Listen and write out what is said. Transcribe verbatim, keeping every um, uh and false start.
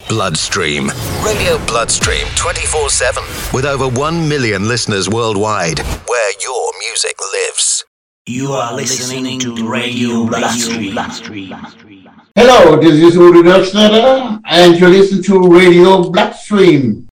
Bloodstream. Radio Bloodstream twenty-four seven. With over one million listeners worldwide, where your music lives. You are listening to Radio Bloodstream. Hello, this is Udo Dirksneder, and you listen to Radio Bloodstream.